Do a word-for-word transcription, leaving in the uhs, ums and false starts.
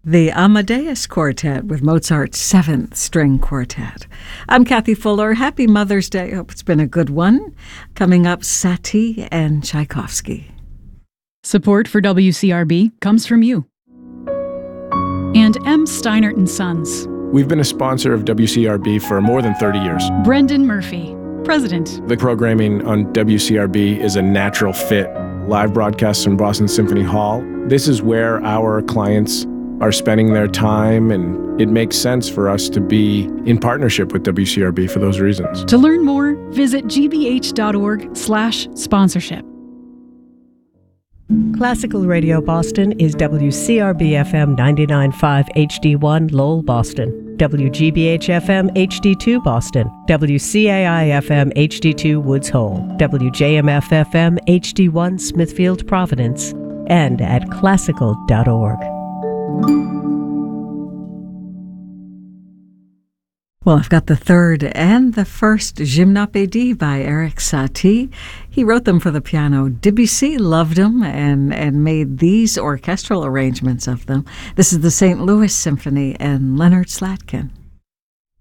the Amadeus Quartet with Mozart's Seventh String Quartet. I'm Kathy Fuller. Happy Mother's Day. Hope it's been a good one. Coming up, Satie and Tchaikovsky. Support for W C R B comes from you. And M. Steinert and Sons. We've been a sponsor of W C R B for more than thirty years. Brendan Murphy, President. The programming on W C R B is a natural fit. Live broadcasts from Boston Symphony Hall. This is where our clients are spending their time, and it makes sense for us to be in partnership with W C R B for those reasons. To learn more, visit g b h dot org slash sponsorship. Classical Radio Boston is W C R B F M ninety-nine point five H D one Lowell, Boston, W G B H F M H D two Boston, W C A I F M H D two Woods Hole, W J M F F M H D one Smithfield, Providence, and at classical dot org. Well, I've got the third and the first Gymnopédie by Erik Satie. He wrote them for the piano. Debussy loved them and, and made these orchestral arrangements of them. This is the Saint Louis Symphony and Leonard Slatkin.